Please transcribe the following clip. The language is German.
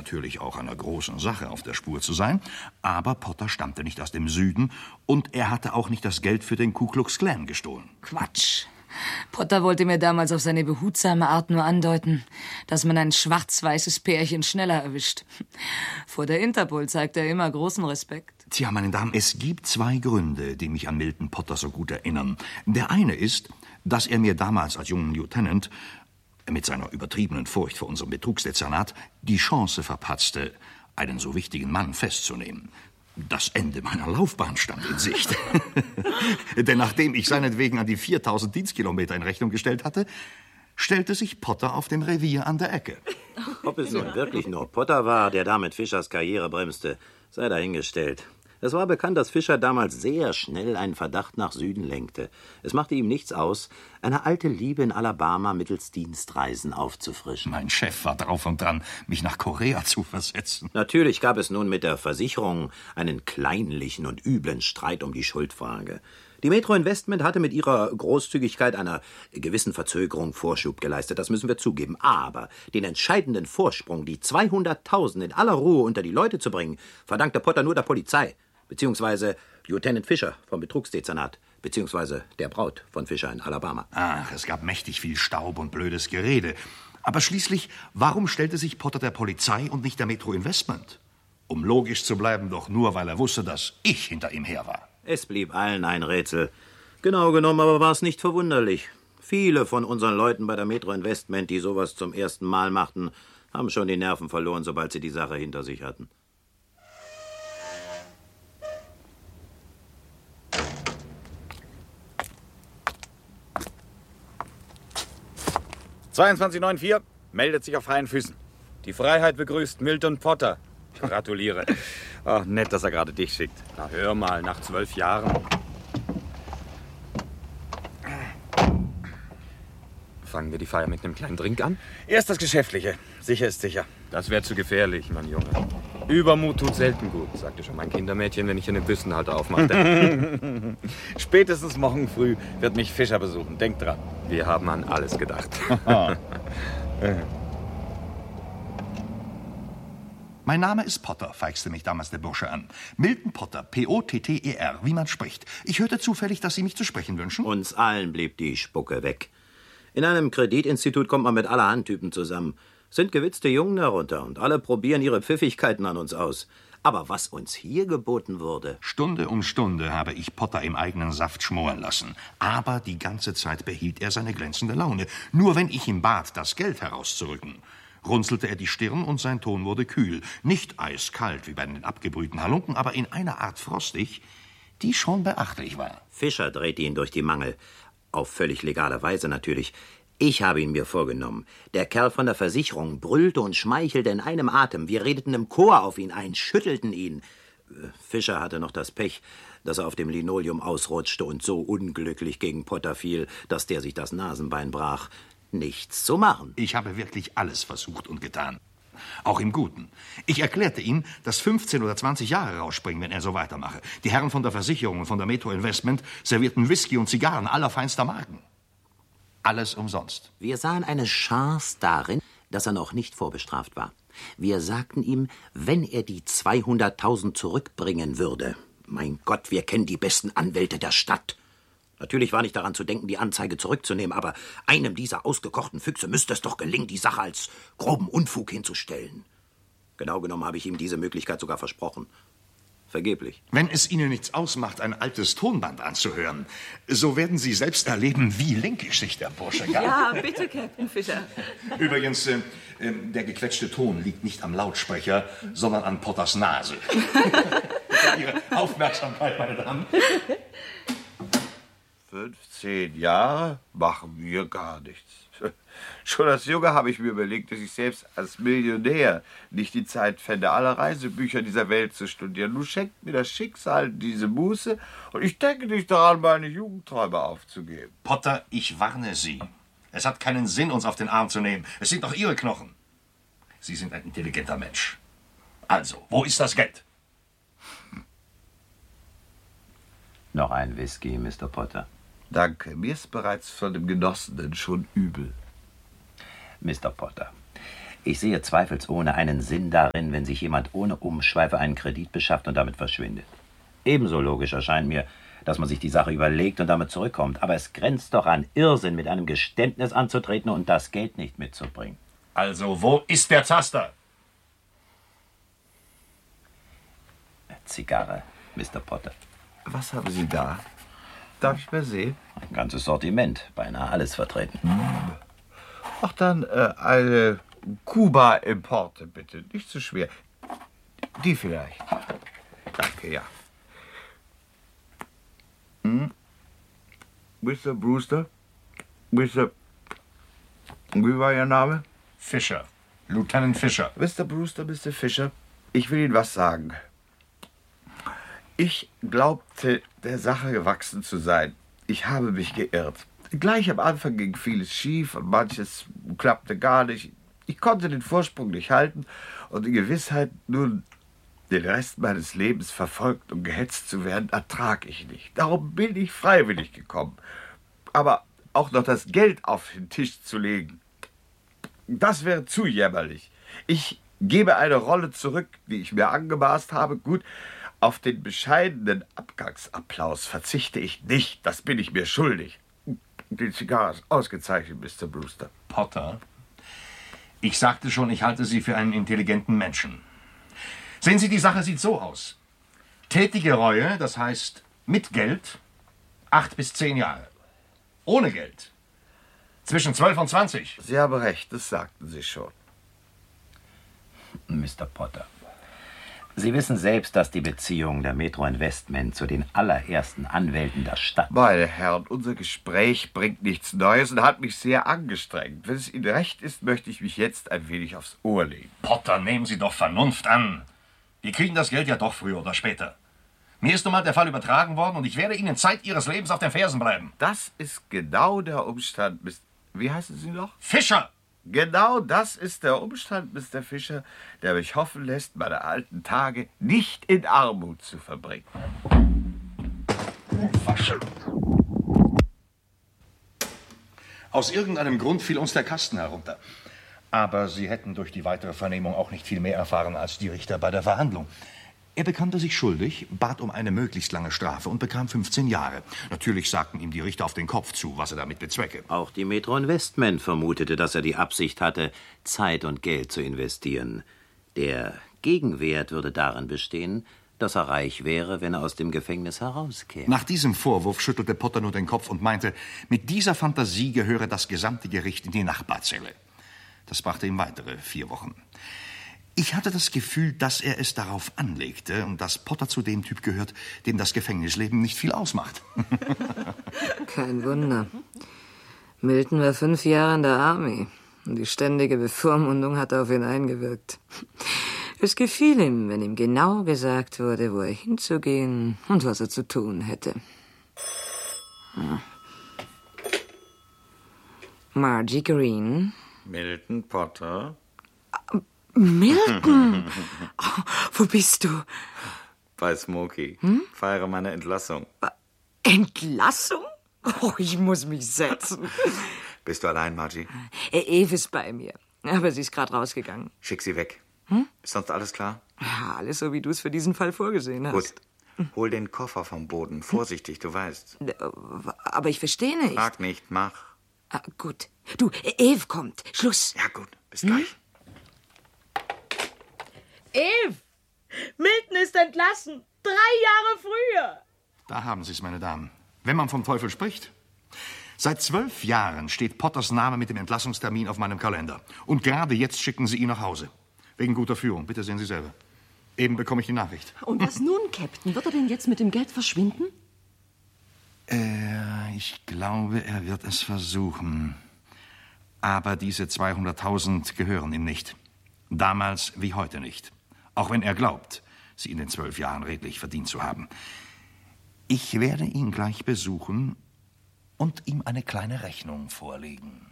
natürlich auch einer großen Sache auf der Spur zu sein, aber Potter stammte nicht aus dem Süden und er hatte auch nicht das Geld für den Ku Klux Klan gestohlen. Quatsch. Potter wollte mir damals auf seine behutsame Art nur andeuten, dass man ein schwarz-weißes Pärchen schneller erwischt. Vor der Interpol zeigt er immer großen Respekt. Tja, meine Damen, es gibt 2 Gründe, die mich an Milton Potter so gut erinnern. Der eine ist, dass er mir damals als jungen Lieutenant mit seiner übertriebenen Furcht vor unserem Betrugsdezernat die Chance verpatzte, einen so wichtigen Mann festzunehmen. Das Ende meiner Laufbahn stand in Sicht. Denn nachdem ich seinetwegen an die 4000 Dienstkilometer in Rechnung gestellt hatte, stellte sich Potter auf dem Revier an der Ecke. Ob es nun wirklich nur Potter war, der damit Fischers Karriere bremste, sei dahingestellt. Es war bekannt, dass Fischer damals sehr schnell einen Verdacht nach Süden lenkte. Es machte ihm nichts aus, eine alte Liebe in Alabama mittels Dienstreisen aufzufrischen. Mein Chef war drauf und dran, mich nach Korea zu versetzen. Natürlich gab es nun mit der Versicherung einen kleinlichen und üblen Streit um die Schuldfrage. Die Metro Investment hatte mit ihrer Großzügigkeit einer gewissen Verzögerung Vorschub geleistet, das müssen wir zugeben. Aber den entscheidenden Vorsprung, die 200.000 in aller Ruhe unter die Leute zu bringen, verdankte Potter nur der Polizei, beziehungsweise Lieutenant Fisher vom Betrugsdezernat, beziehungsweise der Braut von Fischer in Alabama. Ach, es gab mächtig viel Staub und blödes Gerede. Aber schließlich, warum stellte sich Potter der Polizei und nicht der Metro Investment? Um logisch zu bleiben, doch nur, weil er wusste, dass ich hinter ihm her war. Es blieb allen ein Rätsel. Genau genommen aber war es nicht verwunderlich. Viele von unseren Leuten bei der Metro Investment, die sowas zum ersten Mal machten, haben schon die Nerven verloren, sobald sie die Sache hinter sich hatten. »2294 meldet sich auf freien Füßen. Die Freiheit begrüßt Milton Potter. Gratuliere. Ach, nett, dass er gerade dich schickt. Na, hör mal, nach 12 Jahren. Fangen wir die Feier mit einem kleinen Drink an? Erst das Geschäftliche. Sicher ist sicher. Das wäre zu gefährlich, mein Junge. Übermut tut selten gut, sagte schon mein Kindermädchen, wenn ich einen Büstenhalter aufmachte. Spätestens morgen früh wird mich Fischer besuchen. Denk dran. Wir haben an alles gedacht. Mein Name ist Potter, feixte mich damals der Bursche an. Milton Potter, P-O-T-T-E-R, wie man spricht. Ich hörte zufällig, dass Sie mich zu sprechen wünschen. Uns allen blieb die Spucke weg. In einem Kreditinstitut kommt man mit allerhand Typen zusammen. Sind gewitzte Jungen darunter und alle probieren ihre Pfiffigkeiten an uns aus. Aber was uns hier geboten wurde... Stunde um Stunde habe ich Potter im eigenen Saft schmoren lassen. Aber die ganze Zeit behielt er seine glänzende Laune. Nur wenn ich ihm bat, das Geld herauszurücken, runzelte er die Stirn und sein Ton wurde kühl. Nicht eiskalt wie bei den abgebrühten Halunken, aber in einer Art frostig, die schon beachtlich war. Fischer drehte ihn durch die Mangel. Auf völlig legale Weise natürlich. Ich habe ihn mir vorgenommen. Der Kerl von der Versicherung brüllte und schmeichelte in einem Atem. Wir redeten im Chor auf ihn ein, schüttelten ihn. Fischer hatte noch das Pech, dass er auf dem Linoleum ausrutschte und so unglücklich gegen Potter fiel, dass der sich das Nasenbein brach. Nichts zu machen. Ich habe wirklich alles versucht und getan. Auch im Guten. Ich erklärte ihm, dass 15 oder 20 Jahre rausspringen, wenn er so weitermache. Die Herren von der Versicherung und von der Metro Investment servierten Whisky und Zigarren allerfeinster Marken. Alles umsonst. Wir sahen eine Chance darin, dass er noch nicht vorbestraft war. Wir sagten ihm, wenn er die 200.000 zurückbringen würde. Mein Gott, wir kennen die besten Anwälte der Stadt. Natürlich war nicht daran zu denken, die Anzeige zurückzunehmen, aber einem dieser ausgekochten Füchse müsste es doch gelingen, die Sache als groben Unfug hinzustellen. Genau genommen habe ich ihm diese Möglichkeit sogar versprochen. Vergeblich. Wenn es Ihnen nichts ausmacht, ein altes Tonband anzuhören, so werden Sie selbst erleben, wie linkisch sich der Bursche gab. Ja, bitte, Captain Fischer. Übrigens, der gequetschte Ton liegt nicht am Lautsprecher, sondern an Potters Nase. Ihre Aufmerksamkeit, meine Damen. 15 Jahre machen wir gar nichts. Schon als Junge habe ich mir überlegt, dass ich selbst als Millionär nicht die Zeit fände, alle Reisebücher dieser Welt zu studieren. Nun schenkt mir das Schicksal diese Muße und ich denke nicht daran, meine Jugendträume aufzugeben. Potter, ich warne Sie. Es hat keinen Sinn, uns auf den Arm zu nehmen. Es sind doch Ihre Knochen. Sie sind ein intelligenter Mensch. Also, wo ist das Geld? Noch ein Whisky, Mr. Potter. Danke, mir ist bereits von dem Genossenen schon übel. Mr. Potter, Ich sehe zweifelsohne einen Sinn darin, wenn sich jemand ohne Umschweife einen Kredit beschafft und damit verschwindet. Ebenso logisch erscheint mir, dass man sich die Sache überlegt und damit zurückkommt. Aber es grenzt doch an Irrsinn, mit einem Geständnis anzutreten und das Geld nicht mitzubringen. Also, wo ist der Zaster? Zigarre, Mr. Potter. Was haben Sie da? Darf ich mal sehen? Ein ganzes Sortiment, beinahe alles vertreten. Ach, dann eine Kuba-Importe, bitte. Nicht zu schwer. Die vielleicht. Danke, ja. Mr. Brewster? Wie war Ihr Name? Fischer. Lieutenant Fischer. Mr. Brewster, Mr. Fischer, ich will Ihnen was sagen. Ich glaubte, der Sache gewachsen zu sein. Ich habe mich geirrt. Gleich am Anfang ging vieles schief und manches klappte gar nicht. Ich konnte den Vorsprung nicht halten und die Gewissheit, nun den Rest meines Lebens verfolgt und gehetzt zu werden, ertrag ich nicht. Darum bin ich freiwillig gekommen. Aber auch noch das Geld auf den Tisch zu legen, das wäre zu jämmerlich. Ich gebe eine Rolle zurück, die ich mir angemaßt habe. Gut, auf den bescheidenen Abgangsapplaus verzichte ich nicht. Das bin ich mir schuldig. Die Zigarre ist ausgezeichnet, Mr. Brewster. Potter, ich sagte schon, ich halte Sie für einen intelligenten Menschen. Sehen Sie, die Sache sieht so aus. Tätige Reue, das heißt mit Geld, 8 bis 10 Jahre. Ohne Geld, zwischen 12 und 20. Sie haben recht, das sagten Sie schon. Mr. Potter, Sie wissen selbst, dass die Beziehung der Metro Investment zu den allerersten Anwälten der Stadt... Meine Herren, unser Gespräch bringt nichts Neues und hat mich sehr angestrengt. Wenn es Ihnen recht ist, möchte ich mich jetzt ein wenig aufs Ohr legen. Potter, nehmen Sie doch Vernunft an. Wir kriegen das Geld ja doch früher oder später. Mir ist nun mal der Fall übertragen worden und ich werde Ihnen Zeit Ihres Lebens auf den Fersen bleiben. Das ist genau der Umstand, Wie heißen Sie noch? Fischer! Genau das ist der Umstand, Mr. Fischer, der mich hoffen lässt, meine alten Tage nicht in Armut zu verbringen. Aus irgendeinem Grund fiel uns der Kasten herunter. Aber Sie hätten durch die weitere Vernehmung auch nicht viel mehr erfahren als die Richter bei der Verhandlung. Er bekannte sich schuldig, bat um eine möglichst lange Strafe und bekam 15 Jahre. Natürlich sagten ihm die Richter auf den Kopf zu, was er damit bezwecke. Auch die Metro Investment vermutete, dass er die Absicht hatte, Zeit und Geld zu investieren. Der Gegenwert würde darin bestehen, dass er reich wäre, wenn er aus dem Gefängnis herauskäme. Nach diesem Vorwurf schüttelte Potter nur den Kopf und meinte, mit dieser Fantasie gehöre das gesamte Gericht in die Nachbarzelle. Das brachte ihm weitere 4 Wochen. Ich hatte das Gefühl, dass er es darauf anlegte und dass Potter zu dem Typ gehört, dem das Gefängnisleben nicht viel ausmacht. Kein Wunder. Milton war 5 Jahre in der Army und die ständige Bevormundung hat auf ihn eingewirkt. Es gefiel ihm, wenn ihm genau gesagt wurde, wo er hinzugehen und was er zu tun hätte. Margie Green. Milton Potter. Milton! Oh, wo bist du? Bei Smokey. Feiere meine Entlassung. Entlassung? Oh, ich muss mich setzen. Bist du allein, Margie? Eve ist bei mir, aber sie ist gerade rausgegangen. Schick sie weg. Ist sonst alles klar? Ja, alles so, wie du es für diesen Fall vorgesehen hast. Gut. Hol den Koffer vom Boden. Vorsichtig, du weißt. Aber ich verstehe nicht. Frag nicht, mach. Ah, gut. Du, Eve kommt. Schluss. Ja, gut. Bis gleich. Eve! Milton ist entlassen. 3 Jahre früher. Da haben Sie es, meine Damen. Wenn man vom Teufel spricht. Seit 12 Jahren steht Potters Name mit dem Entlassungstermin auf meinem Kalender. Und gerade jetzt schicken Sie ihn nach Hause. Wegen guter Führung. Bitte sehen Sie selber. Eben bekomme ich die Nachricht. Und was nun, Captain? Wird er denn jetzt mit dem Geld verschwinden? Ich glaube, er wird es versuchen. Aber diese 200.000 gehören ihm nicht. Damals wie heute nicht. Auch wenn er glaubt, sie in den 12 Jahren redlich verdient zu haben. Ich werde ihn gleich besuchen und ihm eine kleine Rechnung vorlegen.